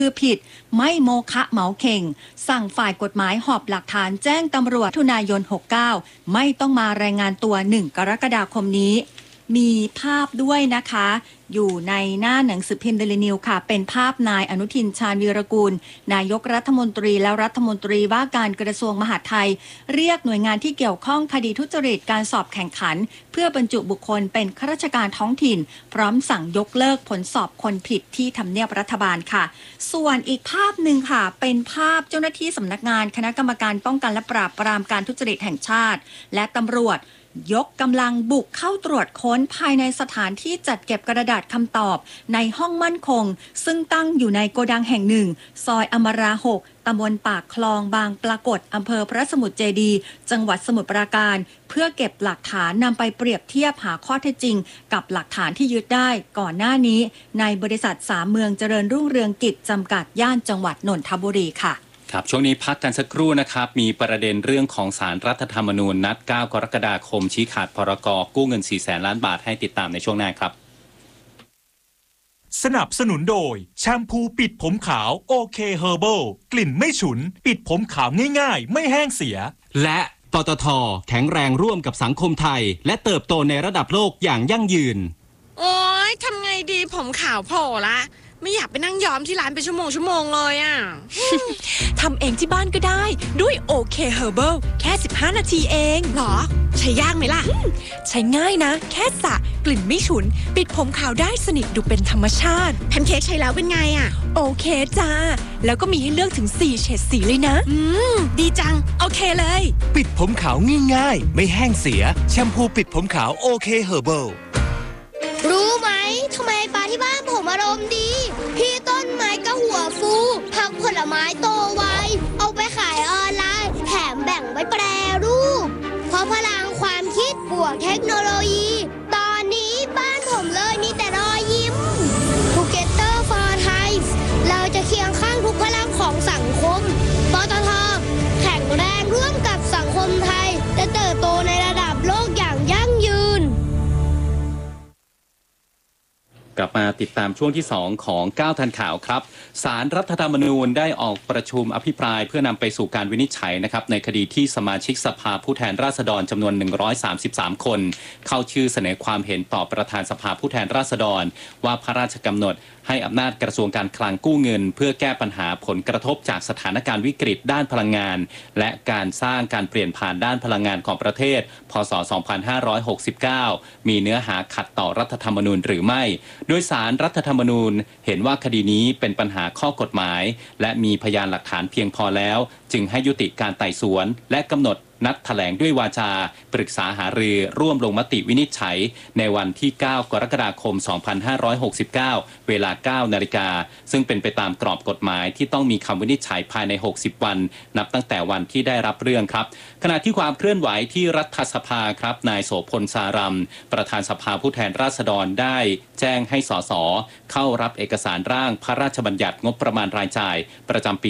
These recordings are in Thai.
คือผิดไม่โมฆะเหมาเข่งสั่งฝ่ายกฎหมายหอบหลักฐานแจ้งตำรวจมิถุนายน 69 ไม่ต้องมารายงานตัว 1 กรกฎาคมนี้มีภาพด้วยนะคะอยู่ในหน้าหนังสือพิมพ์เดลินิวค่ะเป็นภาพนายอนุทินชาญวีรกูลนายกรัฐมนตรีและรัฐมนตรีว่าการกระทรวงมหาดไทยเรียกหน่วยงานที่เกี่ยวข้องคดีทุจริตการสอบแข่งขันเพื่อบรรจุบุคคลเป็นข้าราชการท้องถิ่นพร้อมสั่งยกเลิกผลสอบคนผิดที่ทำเนียบรัฐบาลค่ะส่วนอีกภาพหนึ่งค่ะเป็นภาพเจ้าหน้าที่สำนักงานคณะกรรมการป้องกันและปราบปรามการทุจริตแห่งชาติและตำรวจยกกำลังบุกเข้าตรวจค้นภายในสถานที่จัดเก็บกระดาษคำตอบในห้องมั่นคงซึ่งตั้งอยู่ในโกดังแห่งหนึ่งซอยอมรา 6 ตำบลปากคลองบางปรากฏอำเภอพระสมุทรเจดีย์จังหวัดสมุทรปราการเพื่อเก็บหลักฐานนำไปเปรียบเทียบหาข้อเท็จจริงกับหลักฐานที่ยึดได้ก่อนหน้านี้ในบริษัท3 เมืองเจริญรุ่งเรืองกิจจำกัดย่านจังหวัดนนทบุรีค่ะครับช่วงนี้พักกันสักครู่นะครับมีประเด็นเรื่องของศาลรัฐธรรมนูญนัด 9 กรกฎาคมชี้ขาดพรก.กู้เงิน 400,000 ล้านบาทให้ติดตามในช่วงหน้าครับสนับสนุนโดยแชมพูปิดผมขาวโอเคเฮอร์เบิลกลิ่นไม่ฉุนปิดผมขาวง่ายๆไม่แห้งเสียและปตท.แข็งแรงร่วมกับสังคมไทยและเติบโตในระดับโลกอย่างยั่งยืนโอ๊ยทำไงดีผมขาวโผล่ละไม่อยากไปนั่งย้อมที่ร้านเป็นชั่วโมงเลยอ่ะทำเองที่บ้านก็ได้ด้วยโอเคเฮอร์เบิลแค่15 นาทีเองหรอใช้ยากไหมล่ะใช้ง่ายนะแค่สระกลิ่นไม่ฉุนปิดผมขาวได้สนิทดูเป็นธรรมชาติแพนเค้กใช้แล้วเป็นไงอ่ะโอเคจ้าแล้วก็มีให้เลือกถึง4 เฉดสีเลยนะดีจังโอเคเลยปิดผมขาวง่ายๆไม่แห้งเสียแชมพูปิดผมขาวโอเคเฮอร์เบิลรู้ไหมทำไมปลาที่บ้านผมอารมณ์ดีพี่ต้นไม้ก็หัวฟูผักผลไม้โตไวเอาไปขายออนไลน์แถมแบ่งไว้แปรรูปเพราะพลังความคิดบวกเทคโนโลยีตอนนี้บ้านผมเลยมีแต่รอยยิ้ม Together for Thai เราจะเคียงข้างทุกพลังของสังคมปตท.แข็งแรงร่วมกับสังคมไทยจะเติบโตในระดับโลกอย่างยั่งยืนกลับมาติดตามช่วงที่2ของ9ทันข่าวครับศาลรัฐธรรมนูญได้ออกประชุมอภิปรายเพื่อนำไปสู่การวินิจฉัยนะครับในคดีที่สมาชิกสภาผู้แทนราษฎรจำนวน133 คนเข้าชื่อเสนอความเห็นต่อประธานสภาผู้แทนราษฎรว่าพระราชกำหนดให้อำนาจกระทรวงการคลังกู้เงินเพื่อแก้ปัญหาผลกระทบจากสถานการณ์วิกฤตด้านพลังงานและการสร้างการเปลี่ยนผ่านด้านพลังงานของประเทศพ.ศ. 2569มีเนื้อหาขัดต่อรัฐธรรมนูญหรือไม่โดยศาลรัฐธรรมนูญเห็นว่าคดีนี้เป็นปัญหาข้อกฎหมายและมีพยานหลักฐานเพียงพอแล้วจึงให้ยุติการไต่สวนและกำหนดนัดแถลงด้วยวาจาปรึกษาหารือร่วมลงมติวินิจฉัยในวันที่ 9 กรกฎาคม 2569 เวลา 9 นาฬิกาซึ่งเป็นไปตามกรอบกฎหมายที่ต้องมีคำวินิจฉัยภายใน 60 วันนับตั้งแต่วันที่ได้รับเรื่องครับขณะที่ความเคลื่อนไหวที่รัฐสภาครับนายโสพลสารัมประธานสภาผู้แทนราษฎรได้แจ้งให้สสเข้ารับเอกสารร่างพระราชบัญญัติงบประมาณรายจ่ายประจำปี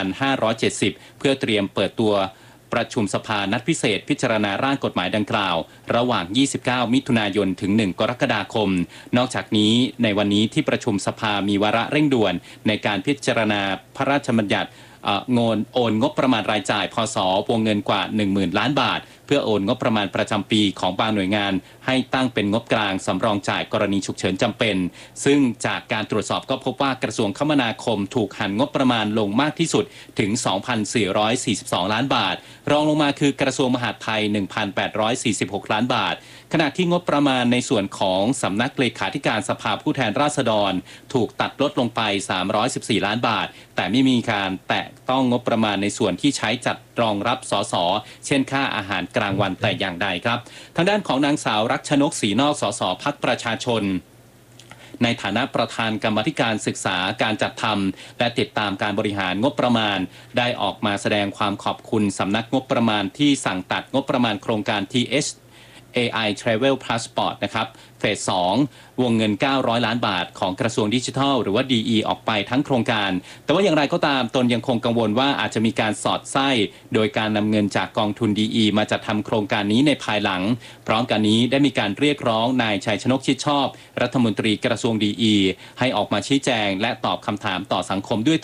2570 เพื่อเตรียมเปิดตัวประชุมสภานัดพิเศษพิจารณาร่างกฎหมายดังกล่าวระหว่าง 29 มิถุนายน ถึง 1 กรกฎาคมนอกจากนี้ในวันนี้ที่ประชุมสภามีวาระเร่งด่วนในการพิจารณาพระราชบัญญัติโอนงบประมาณรายจ่ายพ.ศ.วงเงินกว่า 10,000 ล้านบาทเพื่อโอนงบประมาณประจำปีของบางหน่วยงานให้ตั้งเป็นงบกลางสำรองจ่ายกรณีฉุกเฉินจำเป็นซึ่งจากการตรวจสอบก็พบว่ากระทรวงคมนาคมถูกหันงบประมาณลงมากที่สุดถึง 2,442 ล้านบาทรองลงมาคือกระทรวงมหาดไทย 1,846 ล้านบาทขณะที่งบประมาณในส่วนของสำนักเลขาธิการสภาผู้แทนราษฎรถูกตัดลดลงไป314ล้านบาทแต่ไม่มีการแตะต้องงบประมาณในส่วนที่ใช้จัดรองรับสสเช่นค่าอาหารกลางวันแต่อย่างใดครับทางด้านของนางสาวรักชนกศรีนอกสสพรรคประชาชนในฐานะประธานกรรมาธิการศึกษาการจัดทำและติดตามการบริหารงบประมาณได้ออกมาแสดงความขอบคุณสำนักงบประมาณที่สั่งตัดงบประมาณโครงการ AI Travel Passport นะครับเฟส 2 วงเงิน900ล้านบาทของกระทรวงดิจิทัลหรือว่า DE ออกไปทั้งโครงการแต่ว่าอย่างไรก็ตามตนยังคงกังวลว่าอาจจะมีการสอดไส้โดยการนำเงินจากกองทุน DE มาจัดทำโครงการนี้ในภายหลังพร้อมกันนี้ได้มีการเรียกร้องนายชัยชนกชิดชอบรัฐมนตรีกระทรวง DE ให้ออกมาชี้แจงและตอบคำถามต่อสังคมด้วย